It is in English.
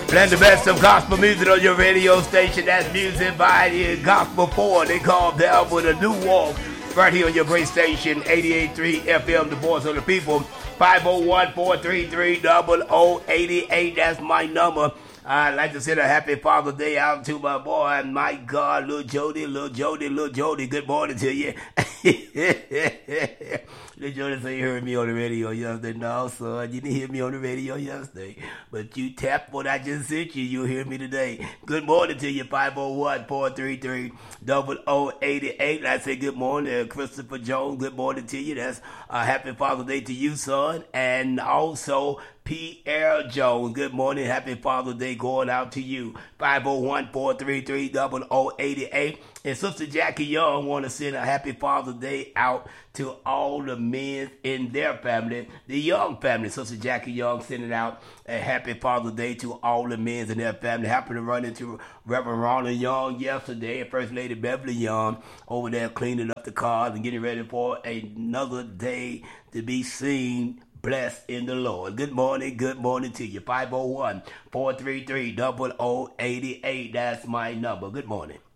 Playing the best of gospel music on your radio station. That's music by the Gospel 4. They call them with a new walk. Right here on your great station, 88.3 FM, the voice of the people. 501-433-0088. That's my number. I'd like to send a happy Father's Day out to my boy, my God, little Jody. Good morning to you. Little Jody said you heard me on the radio yesterday. No, son, you didn't hear me on the radio yesterday. But you tapped what I just sent you. You'll hear me today. Good morning to you, 501-433-0088. I say good morning, Christopher Jones. Good morning to you. That's a happy Father's Day to you, son. And also Pierre Jones. Good morning. Happy Father's Day going out to you. 501-433-0088. And Sister Jackie Young want to send a happy Father's Day out to all the men in their family, the Young family. Sister Jackie Young sending out a happy Father's Day to all the men in their family. Happened to run into Reverend Ronald Young yesterday and First Lady Beverly Young over there cleaning up the cars and getting ready for another day to be seen. Blessed in the Lord. Good morning to you. 501-433-0088. That's my number. Good morning.